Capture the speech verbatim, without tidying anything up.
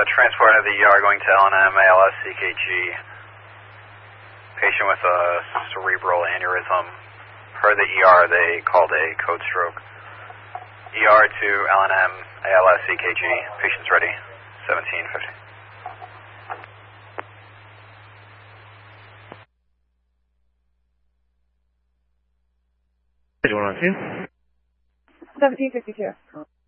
transport of the E R going to L N M, A L S, C K G. Patient with a cerebral aneurysm. Per the E R, they called a code stroke. E R to L N M, A L S, C K G. Patient's ready. seventeen fifty. Anyone on scene? seventeen fifty-two.